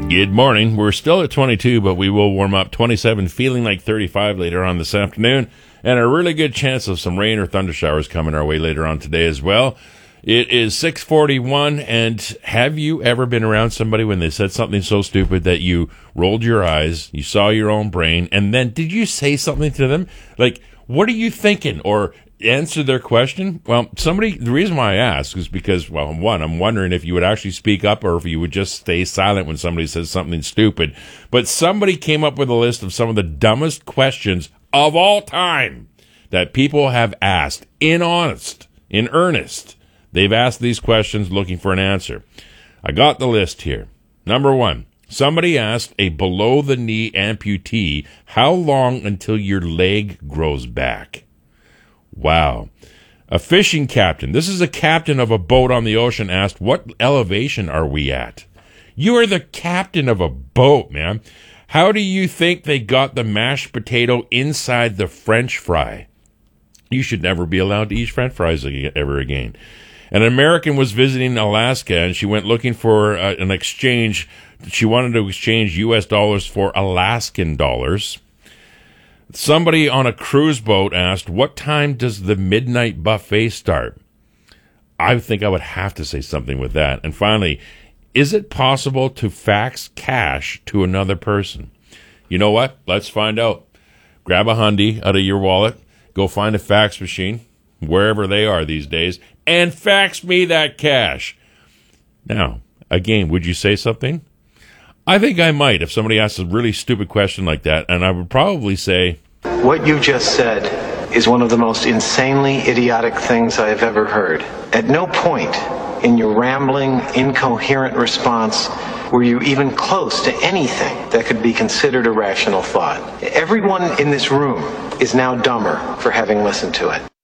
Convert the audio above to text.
Good morning. We're still at 22, but we will warm up 27, feeling like 35 later on this afternoon, and a really good chance of some rain or thunder showers coming our way later on today as well. It is 6:41, and have you ever been around somebody when they said something so stupid that you rolled your eyes, you saw your own brain, and then did you say something to them? Like, what are you thinking? Or answer their question? Well, the reason why I ask is because, well, one, I'm wondering if you would actually speak up or if you would just stay silent when somebody says something stupid. But somebody came up with a list of some of the dumbest questions of all time that people have asked in earnest. They've asked these questions looking for an answer. I got the list here. Number one, somebody asked a below-the-knee amputee, how long until your leg grows back? Wow. A fishing captain, this is a captain of a boat on the ocean, asked, what elevation are we at? You are the captain of a boat, man. How do you think they got the mashed potato inside the French fry? You should never be allowed to eat French fries ever again. An American was visiting Alaska, and she went looking for an exchange. She wanted to exchange U.S. dollars for Alaskan dollars. Somebody on a cruise boat asked, what time does the midnight buffet start? I think I would have to say something with that. And finally, is it possible to fax cash to another person? You know what? Let's find out. Grab a hundy out of your wallet. Go find a fax machine, wherever they are these days, and fax me that cash. Now, again, would you say something? I think I might if somebody asks a really stupid question like that, and I would probably say, what you just said is one of the most insanely idiotic things I have ever heard. At no point in your rambling, incoherent response were you even close to anything that could be considered a rational thought. Everyone in this room is now dumber for having listened to it.